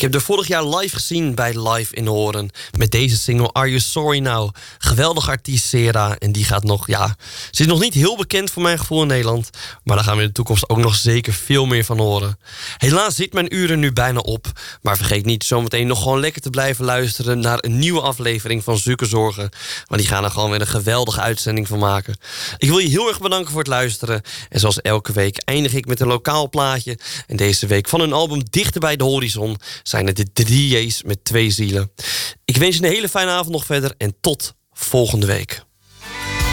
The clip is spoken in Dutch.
heb haar vorig jaar live gezien bij Live in Horen. Met deze single Are You Sorry Now. Geweldig artiest Sera. En die gaat nog, ze is nog niet heel bekend voor mijn gevoel in Nederland. Maar daar gaan we in de toekomst ook nog zeker veel meer van horen. Helaas zit mijn uren nu bijna op. Maar vergeet niet zometeen nog gewoon lekker te blijven luisteren naar een nieuwe aflevering van Zulke Zorgen. Want die gaan er gewoon weer een geweldige uitzending van maken. Ik wil je heel erg bedanken voor het luisteren. En zoals elke week eindig ik met een lokaal plaatje. En deze week van hun album Dichter bij de Horizon zijn het de 3J's met 2 zielen. Ik wens je een hele fijne avond nog verder en tot volgende week.